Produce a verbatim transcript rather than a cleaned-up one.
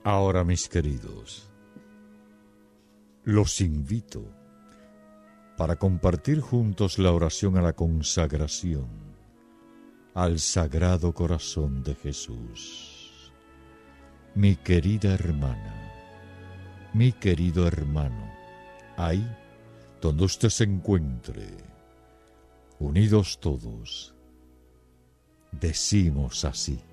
Ahora, mis queridos, los invito para compartir juntos la oración a la consagración al Sagrado Corazón de Jesús. Mi querida hermana, mi querido hermano, ahí donde usted se encuentre, unidos todos, decimos así: